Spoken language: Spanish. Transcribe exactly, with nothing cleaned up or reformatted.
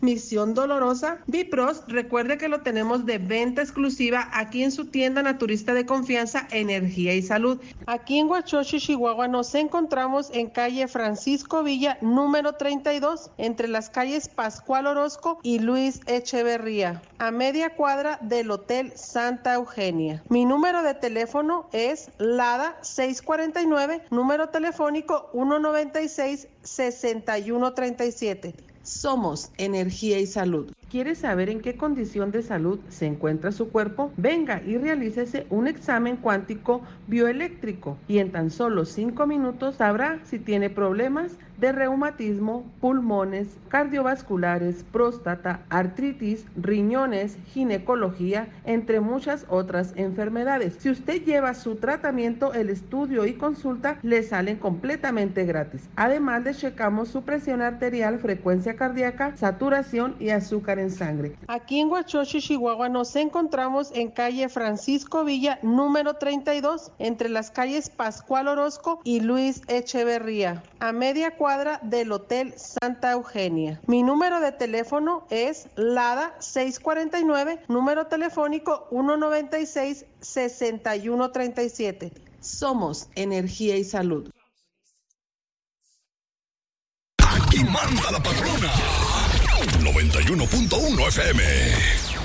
Misión dolorosa. Bipros, recuerde que lo tenemos de venta exclusiva aquí en su tienda naturista de confianza, Energía y Salud. Aquí en Huachochi, Chihuahua, nos encontramos en calle Francisco Villa, número treinta y dos, entre las calles Pascual Orozco y Luis Echeverría, a media cuadra del Hotel Santa Eugenia. Mi número de teléfono es LADA seiscientos cuarenta y nueve, número telefónico ciento noventa y seis, sesenta y uno treinta y siete. Somos Energía y Salud. ¿Quiere saber en qué condición de salud se encuentra su cuerpo? Venga y realícese un examen cuántico bioeléctrico y en tan solo cinco minutos sabrá si tiene problemas de reumatismo, pulmones, cardiovasculares, próstata, artritis, riñones, ginecología, entre muchas otras enfermedades. Si usted lleva su tratamiento, el estudio y consulta le salen completamente gratis. Además, le checamos su presión arterial, frecuencia cardíaca, saturación y azúcar en sangre. Aquí en Huachochi, Chihuahua, nos encontramos en calle Francisco Villa, número treinta y dos, entre las calles Pascual Orozco y Luis Echeverría, a media cuadra del Hotel Santa Eugenia. Mi número de teléfono es LADA seiscientos cuarenta y nueve, número telefónico ciento noventa y seis, sesenta y uno treinta y siete. Somos Energía y Salud. Aquí manda la patrona. noventa y uno punto uno F M.